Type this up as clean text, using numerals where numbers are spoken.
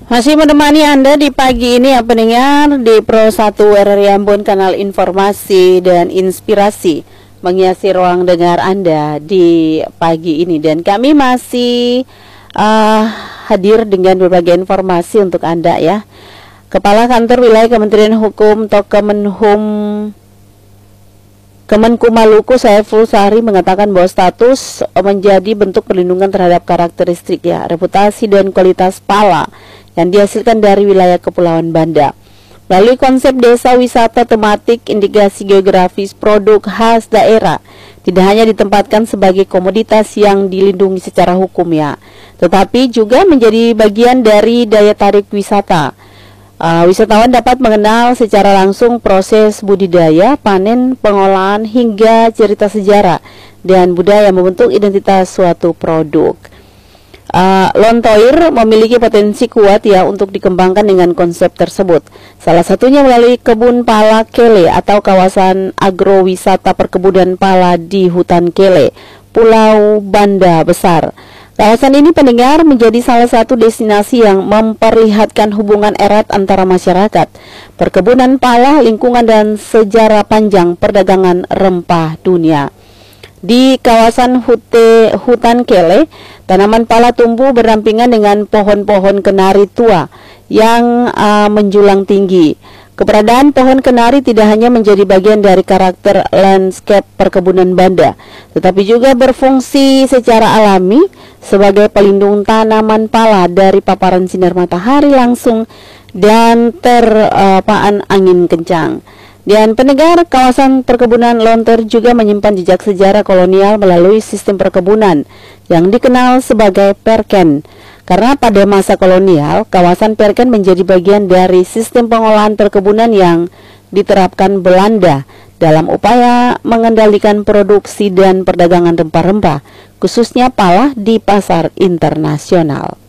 Masih menemani Anda di pagi ini ya pendengar di Pro 1 RRI Ambon, kanal informasi dan inspirasi menghiasi ruang dengar Anda di pagi ini. Dan kami masih hadir dengan berbagai informasi untuk Anda ya. Kepala Kantor Wilayah Kementerian Hukum atau Kemenku Maluku, Saiful Sahri, mengatakan bahwa status menjadi bentuk perlindungan terhadap karakteristik ya, reputasi dan kualitas pala yang dihasilkan dari wilayah Kepulauan Banda. Melalui konsep desa wisata tematik, indikasi geografis, produk khas daerah tidak hanya ditempatkan sebagai komoditas yang dilindungi secara hukum ya, tetapi juga menjadi bagian dari daya tarik wisata. Wisatawan dapat mengenal secara langsung proses budidaya, panen, pengolahan, hingga cerita sejarah dan budaya membentuk identitas suatu produk. Lontoir memiliki potensi kuat ya untuk dikembangkan dengan konsep tersebut. Salah satunya melalui kebun pala Kele atau kawasan agrowisata perkebunan pala di Hutan Kele, Pulau Banda Besar. Kawasan ini pendengar menjadi salah satu destinasi yang memperlihatkan hubungan erat antara masyarakat, perkebunan pala, lingkungan dan sejarah panjang perdagangan rempah dunia. Di kawasan Hutan Kele, tanaman pala tumbuh berdampingan dengan pohon-pohon kenari tua yang menjulang tinggi. Keberadaan pohon kenari tidak hanya menjadi bagian dari karakter landscape perkebunan Banda, tetapi juga berfungsi secara alami sebagai pelindung tanaman pala dari paparan sinar matahari langsung dan terpaan angin kencang. Dan pendengar, kawasan perkebunan Lontoir juga menyimpan jejak sejarah kolonial melalui sistem perkebunan yang dikenal sebagai perken. Karena pada masa kolonial, kawasan perken menjadi bagian dari sistem pengolahan perkebunan yang diterapkan Belanda dalam upaya mengendalikan produksi dan perdagangan rempah-rempah, khususnya pala di pasar internasional.